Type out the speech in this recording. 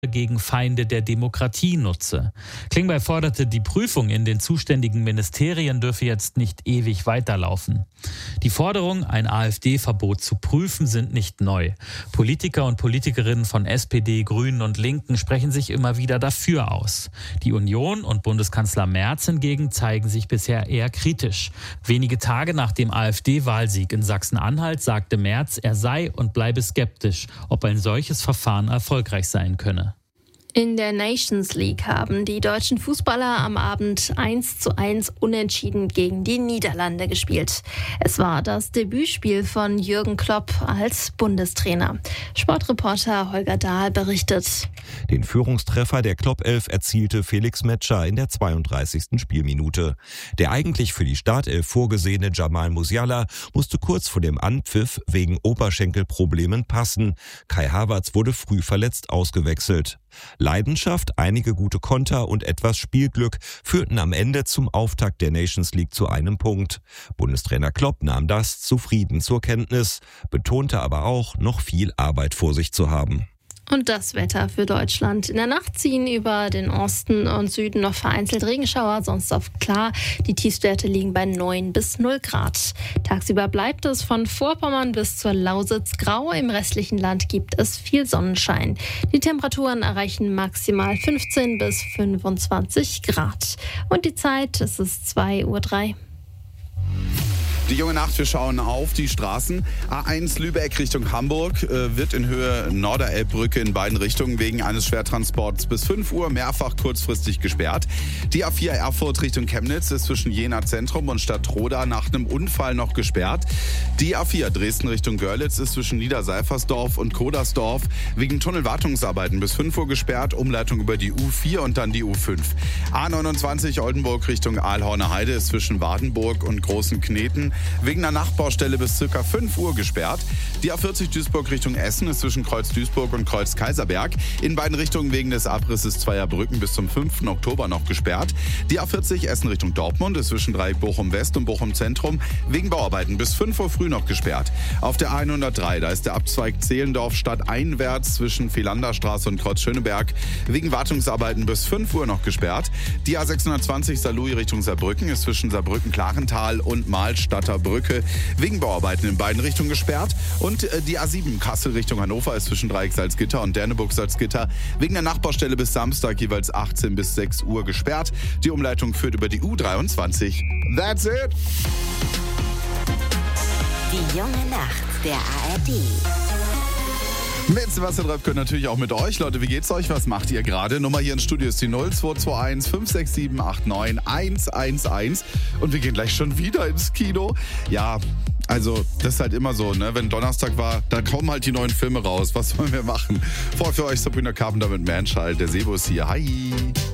gegen Feinde der Demokratie nutze. Klingbeil forderte, die Prüfung in den zuständigen Ministerien dürfe jetzt nicht ewig weiterlaufen. Die Forderung, ein AfD-Verbot zu prüfen, sind nicht neu. Politiker und Politikerinnen von SPD, Grünen und Linken sprechen sich immer wieder dafür aus. Die Union und Bundeskanzler Merz hingegen zeigen sich bisher eher kritisch. Wenige Tage nach dem AfD-Wahlsieg in Sachsen-Anhalt sagte Merz, er sei und bleibe skeptisch, ob ein solches Verfahren erfolgreich sein könne. In der Nations League haben die deutschen Fußballer am Abend 1:1 unentschieden gegen die Niederlande gespielt. Es war das Debütspiel von Jürgen Klopp als Bundestrainer. Sportreporter Holger Dahl berichtet. Den Führungstreffer der Klopp-Elf erzielte Felix Metscher in der 32. Spielminute. Der eigentlich für die Startelf vorgesehene Jamal Musiala musste kurz vor dem Anpfiff wegen Oberschenkelproblemen passen. Kai Havertz wurde früh verletzt ausgewechselt. Leidenschaft, einige gute Konter und etwas Spielglück führten am Ende zum Auftakt der Nations League zu einem Punkt. Bundestrainer Klopp nahm das zufrieden zur Kenntnis, betonte aber auch, noch viel Arbeit vor sich zu haben. Und das Wetter für Deutschland. In der Nacht ziehen über den Osten und Süden noch vereinzelt Regenschauer, sonst oft klar. Die Tiefstwerte liegen bei 9 bis 0 Grad. Tagsüber bleibt es von Vorpommern bis zur Lausitz grau. Im restlichen Land gibt es viel Sonnenschein. Die Temperaturen erreichen maximal 15 bis 25 Grad. Und die Zeit, es ist 2:03 Uhr. Die junge Nacht, wir schauen auf die Straßen. A1 Lübeck Richtung Hamburg wird in Höhe Norderelbbrücke in beiden Richtungen wegen eines Schwertransports bis 5 Uhr mehrfach kurzfristig gesperrt. Die A4 Erfurt Richtung Chemnitz ist zwischen Jena Zentrum und Stadtroda nach einem Unfall noch gesperrt. Die A4 Dresden Richtung Görlitz ist zwischen Niederseifersdorf und Kodersdorf wegen Tunnelwartungsarbeiten bis 5 Uhr gesperrt. Umleitung über die U4 und dann die U5. A29 Oldenburg Richtung Aalhorner Heide ist zwischen Wardenburg und Großen Kneten wegen einer Nachtbaustelle bis ca. 5 Uhr gesperrt. Die A40 Duisburg Richtung Essen ist zwischen Kreuz Duisburg und Kreuz Kaiserberg in beiden Richtungen wegen des Abrisses zweier Brücken bis zum 5. Oktober noch gesperrt. Die A40 Essen Richtung Dortmund ist zwischen Dreieck Bochum West und Bochum Zentrum wegen Bauarbeiten bis 5 Uhr früh noch gesperrt. Auf der A103, da ist der Abzweig Zehlendorf stadteinwärts zwischen Vielanderstraße und Kreuz Schöneberg wegen Wartungsarbeiten bis 5 Uhr noch gesperrt. Die A620 Saarlouis Richtung Saarbrücken ist zwischen Saarbrücken-Klarental und Mahlstadter Brücke wegen Bauarbeiten in beiden Richtungen gesperrt. Und die A7 Kassel Richtung Hannover ist zwischen Dreieck Salzgitter und Derneburg Salzgitter wegen der Nachbaustelle bis Samstag jeweils 18 bis 6 Uhr gesperrt. Die Umleitung führt über die U23. That's it! Die junge Nacht der ARD. Mit Sebastian Röpke natürlich auch mit euch. Leute, wie geht's euch? Was macht ihr gerade? Nummer hier ins Studio ist die 0221 567 89 111. Und wir gehen gleich schon wieder ins Kino. Ja, also das ist halt immer so, ne? Wenn Donnerstag war, da kommen halt die neuen Filme raus. Was wollen wir machen? Vor für euch Sabrina Carpenter mit Manchild. Der Sebo ist hier. Hi!